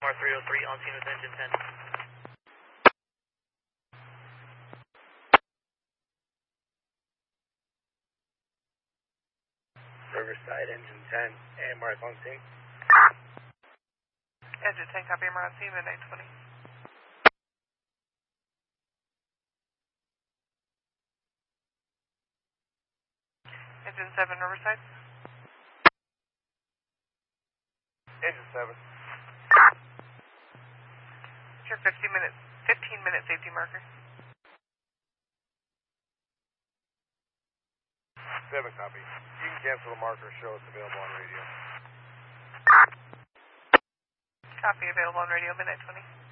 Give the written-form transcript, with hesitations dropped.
R303 on scene with engine 10. Riverside, engine 10, AMR on scene. Engine 10, copy, AMR on scene, midnight 20. Engine 7, Riverside. Engine 7. It's your 15-minute safety marker. 7 copy. You can cancel the marker, show it's available on radio. Copy, available on radio, midnight 20.